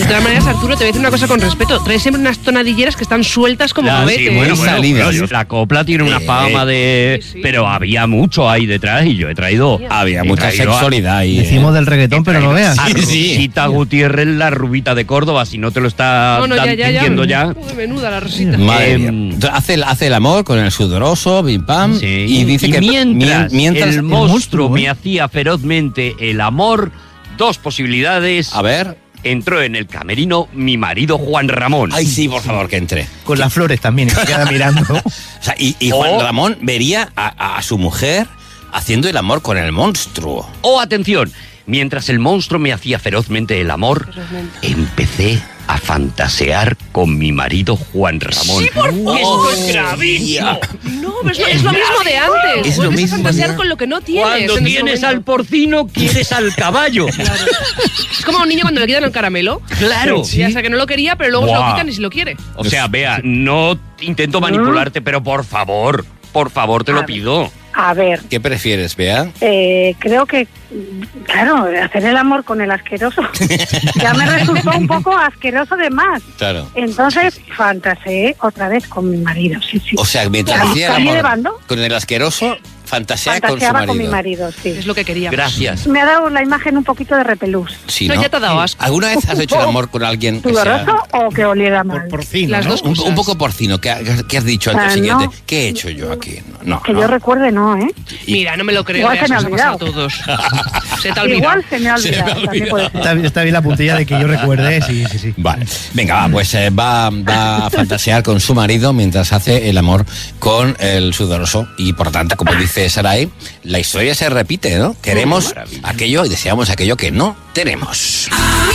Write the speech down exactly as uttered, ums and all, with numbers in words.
De todas maneras, Arturo, te voy a decir una cosa con respeto. Traes siempre unas tonadilleras que están sueltas como Ya, cohetes. sí, bueno, bueno, salidas. bueno, la copla tiene una Eh, fama de... sí, sí. Pero había mucho ahí detrás y yo he traído... Había he mucha traído a- sexualidad ahí. Decimos eh. del reggaetón, pero no veas. A Sí, sí. Rosita Gutiérrez, la rubita de Córdoba, si no te lo está No, no, ya, dan- ya, ya. diciendo ya. Uy, menuda la Rosita. Madre Eh, mía. Entonces, hace, el- hace el amor con el sudoroso, bim pam, Sí. y dice que mientras, mien- mientras el monstruo monstruo, me ¿eh? hacía ferozmente el amor, dos posibilidades. A ver. Entró en el camerino mi marido Juan Ramón. Ay, sí, por favor, que entre. Con las flores también, y se queda mirando. O sea, y, y Juan O- Ramón vería a, a su mujer haciendo el amor con el monstruo. Oh, atención, mientras el monstruo me hacía ferozmente el amor, Ferozmente. empecé a fantasear con mi marido Juan Ramón. Sí, por favor. Esto es gravísimo. No, pero es lo, es lo mismo de antes. Es lo Vuelves mismo a fantasear de- con lo que no tienes. Cuando en ese tienes momento. al porcino, quieres al caballo. Es como a un niño cuando le quitan el caramelo. Claro. Ya sé que no lo quería, pero luego se lo Buah. quitan y si lo quiere. O sea, vea, no intento manipularte, pero por favor, por favor, te lo pido. A ver, ¿Qué prefieres, Bea? eh, creo que, claro, hacer el amor con el asqueroso ya me resultó un poco asqueroso de más. Claro. Entonces, fantaseé otra vez con mi marido, sí, sí. O sea, mientras Claro, hacía el salí de amor bando. con el asqueroso, fantasea con su Fantaseaba marido. con mi marido, sí. Es lo que quería. Gracias. Me ha dado la imagen un poquito de repelús. Sí, No, ¿no? ya te ha dado asco. ¿Alguna vez has hecho el amor con alguien que sea ¿Sudoroso o que oliera mal? Por porcino, Las ¿no? dos un, cosas. un poco porcino? ¿Qué, qué has dicho al día Ah, siguiente? no. ¿Qué he hecho yo aquí? No, no. Que no. yo recuerde, no, ¿eh? Mira, no me lo creo. Igual ya se me eso ha nos ha pasado a olvidado. todos. Se te ha olvidado. Igual se me ha Se me ha olvidado, también puede ser. Está, está bien la puntilla de que yo recuerde, sí, sí, sí. Vale. Venga, va, pues eh, va, va a fantasear con su marido mientras hace el amor con el sudoroso. Y por tanto, como dice Sarai, la historia se repite, ¿no? Queremos maravilla. aquello y deseamos aquello que no tenemos.